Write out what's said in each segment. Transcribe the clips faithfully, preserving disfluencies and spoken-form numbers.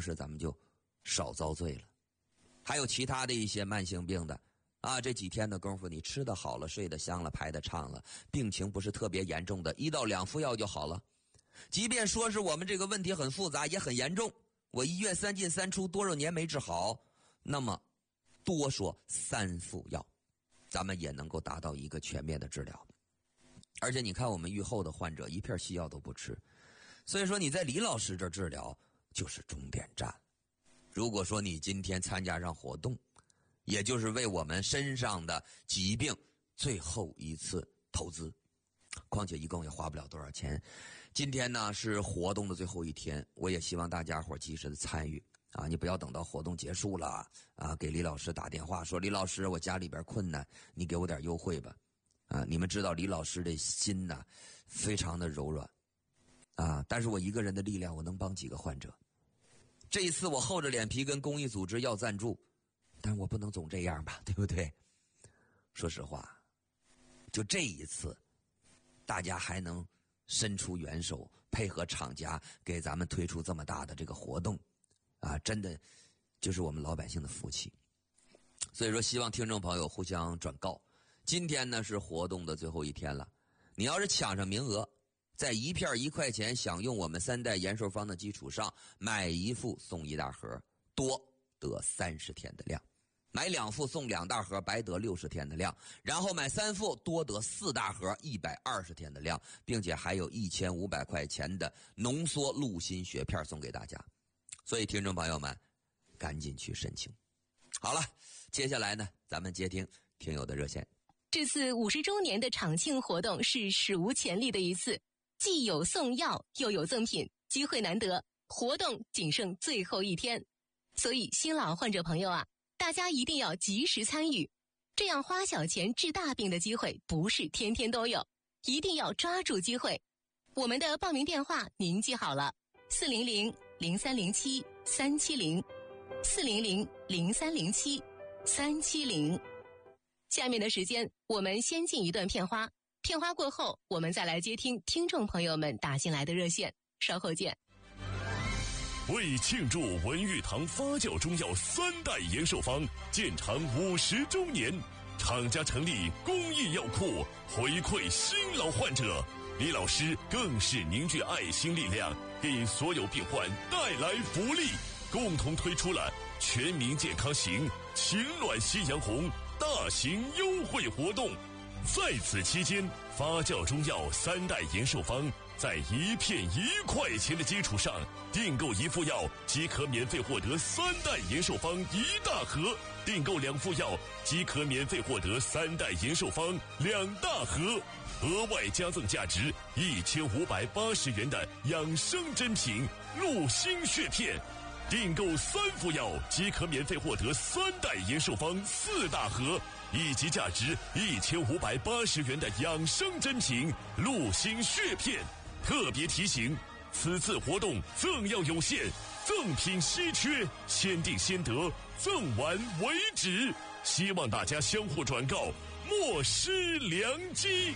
是咱们就少遭罪了？还有其他的一些慢性病的啊，这几天的功夫，你吃得好了，睡得香了，排得畅了，病情不是特别严重的，一到两副药就好了。即便说是我们这个问题很复杂，也很严重，我医院三进三出多少年没治好，那么多说三副药，咱们也能够达到一个全面的治疗。而且你看我们愈后的患者一片西药都不吃，所以说你在李老师这治疗就是终点站。如果说你今天参加上活动，也就是为我们身上的疾病最后一次投资，况且一共也花不了多少钱。今天呢是活动的最后一天，我也希望大家伙及时的参与啊！你不要等到活动结束了啊，给李老师打电话说李老师我家里边困难，你给我点优惠吧啊！你们知道李老师的心呐、啊、非常的柔软啊，但是我一个人的力量我能帮几个患者。这一次我厚着脸皮跟公益组织要赞助，但我不能总这样吧，对不对？说实话，就这一次大家还能伸出援手，配合厂家给咱们推出这么大的这个活动啊，真的就是我们老百姓的福气。所以说希望听众朋友互相转告，今天呢是活动的最后一天了，你要是抢上名额，在一片一块钱享用我们三代延寿方的基础上，买一副送一大盒，多得三十天的量，买两副送两大盒，白得六十天的量，然后买三副多得四大盒，一百二十天的量，并且还有一千五百块钱的浓缩鹿心血片送给大家。所以听众朋友们赶紧去申请。好了，接下来呢咱们接听听友的热线。 这次五十周年的厂庆活动是史无前例的一次，既有送药又有赠品，机会难得，活动仅剩最后一天，所以新老患者朋友啊，大家一定要及时参与，这样花小钱治大病的机会不是天天都有，一定要抓住机会。我们的报名电话您记好了，四零零零三零七三七零，四零零零三零七三七零。下面的时间我们先进一段片花，片花过后我们再来接听听众朋友们打进来的热线，稍后见。 为庆祝文玉堂发酵中药三代延寿方建厂五十周年，厂家成立公益药库，回馈新老患者。李老师更是凝聚爱心力量，给所有病患带来福利，共同推出了全民健康行情暖夕阳红大型优惠活动。在此期间，发酵中药三代延寿方在一片一块钱的基础上，订购一副药即可免费获得三代延寿方一大盒，订购两副药即可免费获得三代延寿方两大盒，额外加赠价值一千五百八十元的养生珍品鹿心血片，订购三副药即可免费获得三代延寿方四大盒，以及价值一千五百八十元的养生珍品鹿心血片。特别提醒，此次活动赠药有限，赠品稀缺，先订先得，赠完为止，希望大家相互转告，莫失良机。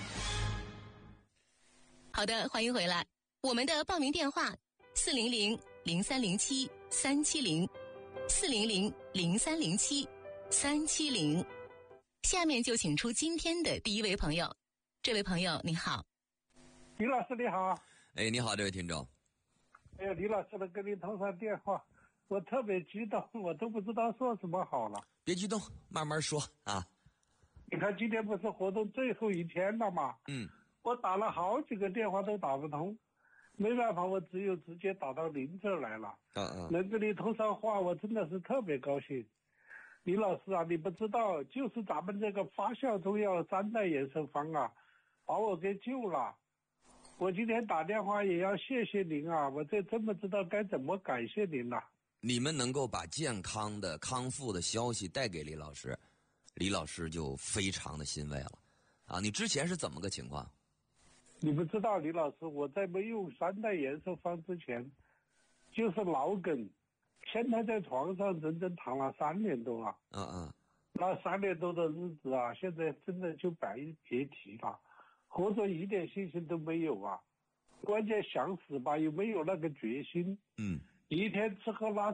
好的，欢迎回来。我们的报名电话四零零零三零七三七零，四零零零三零七三七零。下面就请出今天的第一位朋友。这位朋友你好。 李老师你好。 哎，你好，这位听众。 哎呀，李老师能跟你通上电话，我特别激动，我都不知道说什么好了。 别激动，慢慢说啊。 你看今天不是活动最后一天了吗？ 嗯。 我打了好几个电话都打不通，没办法，我只有直接打到您这儿来了。 嗯嗯。 能跟你通上话，我真的是特别高兴。李老师啊，你不知道，就是咱们这个发酵中药三代延寿方啊，把我给救了。我今天打电话也要谢谢您啊，我这真不知道该怎么感谢您了。 你们能够把健康的康复的消息带给李老师，李老师就非常的欣慰了啊！你之前是怎么个情况？ 你不知道，李老师，我在没用三代延寿方之前就是脑梗，现在在床上整整躺了三年多了。 嗯嗯。 那三年多的日子啊，现在真的就百别提了，活着一点信心都没有啊！关键想死吧，又没有那个决心。 嗯。 一天吃喝拉